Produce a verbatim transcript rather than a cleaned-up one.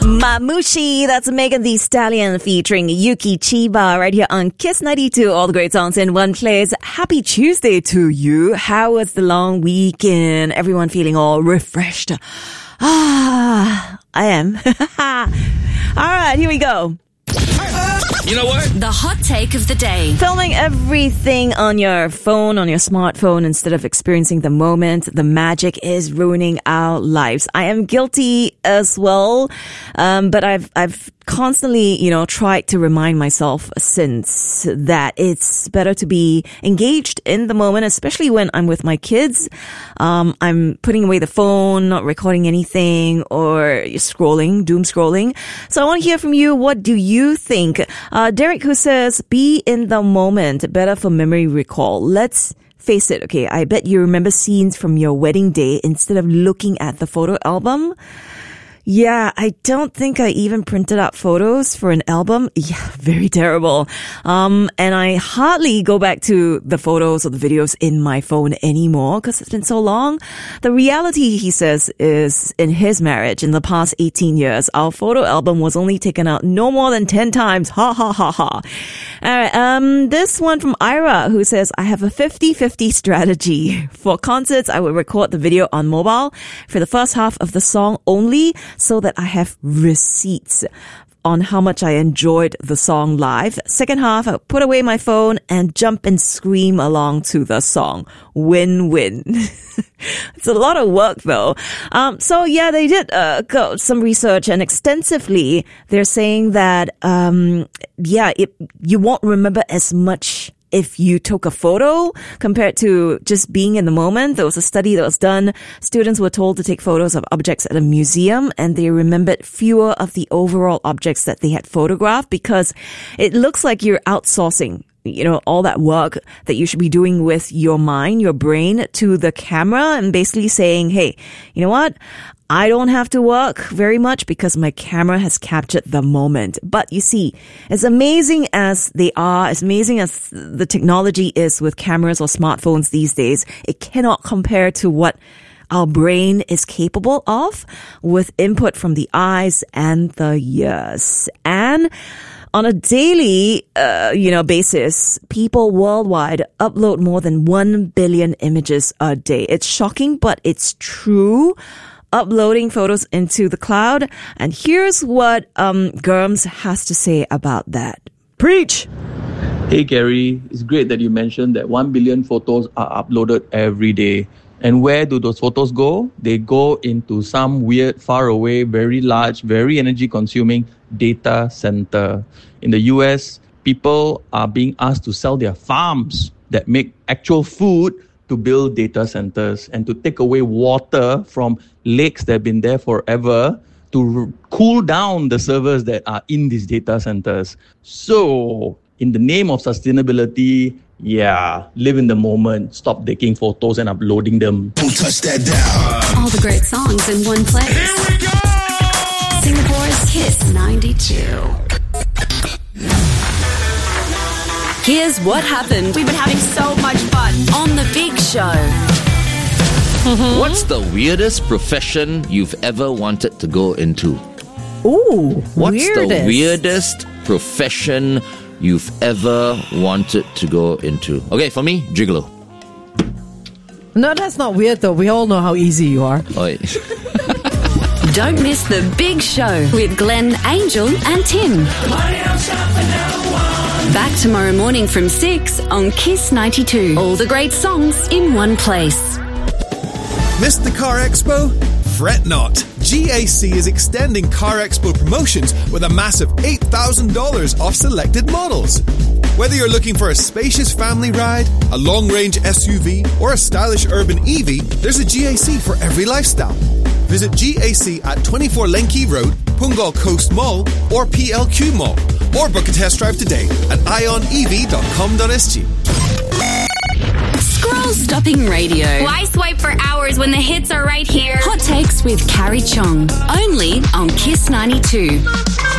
Mamushi, that's Megan Thee Stallion featuring Yuki Chiba right here on Kiss ninety-two. All the great songs in one place. Happy Tuesday to you. How was the long weekend? Everyone feeling all refreshed? Ah, I am. All right, here we go. You know what? The hot take of the day. Filming everything on your phone, on your smartphone, instead of experiencing the moment, the magic is ruining our lives. I am guilty as well, um, but I've I've constantly, you know, tried to remind myself since that it's better to be engaged in the moment, especially when I'm with my kids. Um, I'm putting away the phone, not recording anything, or scrolling, doom scrolling. So I want to hear from you. What do you think? Uh, Derek, who says, be in the moment, better for memory recall. Let's face it, okay, I bet you remember scenes from your wedding day instead of looking at the photo album. Yeah, I don't think I even printed out photos for an album. Yeah, very terrible. Um, and I hardly go back to the photos or the videos in my phone anymore because it's been so long. The reality, he says, is in his marriage in the past eighteen years, our photo album was only taken out no more than ten times. Ha ha ha ha. All right, um, this one from Ira, who says, I have a fifty-fifty strategy. For concerts, I would record the video on mobile for the first half of the song only, so that I have receipts on how much I enjoyed the song live. Second half, I put away my phone and jump and scream along to the song. Win-win. It's a lot of work though. Um, so yeah, they did uh, go some research, and extensively they're saying that um, yeah, it, you won't remember as much if you took a photo compared to just being in the moment. There was a study that was done. Students were told to take photos of objects at a museum, and they remembered fewer of the overall objects that they had photographed because it looks like you're outsourcing, you know, all that work that you should be doing with your mind, your brain, to the camera, and basically saying, hey, you know what? I don't have to work very much because my camera has captured the moment. But you see, as amazing as they are, as amazing as the technology is with cameras or smartphones these days, it cannot compare to what our brain is capable of with input from the eyes and the ears. And on a daily, uh, you know, basis, people worldwide upload more than one billion images a day. It's shocking, but it's true. Uploading photos into the cloud. And here's what um, Germs has to say about that. Preach! Hey Gary, it's great that you mentioned that one billion photos are uploaded every day. And where do those photos go? They go into some weird, far away, very large, very energy consuming data center. In the U S, people are being asked to sell their farms that make actual food to build data centers and to take away water from lakes that have been there forever to r- cool down the servers that are in these data centers. So, in the name of sustainability, yeah, live in the moment, stop taking photos and uploading them. Don't touch that dial. All the great songs in one place. Here we go! Singapore's Kiss ninety-two. Here's what happened. We've been having so much fun on The Big Show. What's the weirdest profession you've ever wanted to go into? Ooh, What's weirdest. the weirdest profession you've ever wanted to go into? Okay, for me, gigolo. No, that's not weird though. We all know how easy you are. Oi. Don't miss The Big Show with Glenn, Angel and Tim. Back tomorrow morning from six on Kiss ninety-two. All the great songs in one place. Missed the Car Expo? Fret not. G A C is extending Car Expo promotions with a massive eight thousand dollars off selected models. Whether you're looking for a spacious family ride, a long-range S U V, or a stylish urban E V, there's a G A C for every lifestyle. Visit G A C at twenty-four Lenki Road, Punggol Coast Mall, or P L Q Mall. Or book a test drive today at ion e v dot com dot s g. Scroll Stopping Radio. Why swipe for hours when the hits are right here? Hot takes with Carrie Chong. Only on Kiss ninety-two.